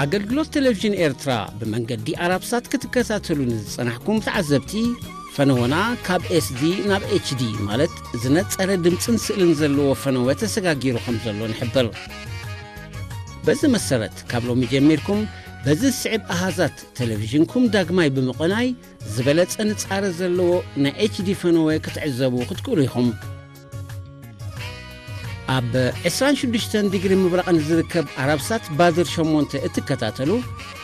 አገልግሎት ቴሌቪዥን ኤርትራ በመንገዲ አራብሳት ክትከታተሉን ጽናሕኩም ተዓዘብቲ ፈነወና ካብ SD ናብ HD ማለት ዝነጸረ ድምጽን ስእልን ዘለዎ ፈነወ ተሰጋጊሩኩም ዘሎ ንሕብር በዚ መሰረት ካብ ሎሚ ጀሚርኩም በዚ ስዕብ አሃዛት ቴሌቪዥንኩም ዳግማይ ብምቕናይ ዝበለጸ ንጻረ ዘለዎ ና HD ፈነወ ክትዕዘቡ ክትክእሉ ኢኹም ኣብ 26 ዲግሪ ምብራቕን ዝርከብ አራብሳት ባድር 8 እትከታተሉ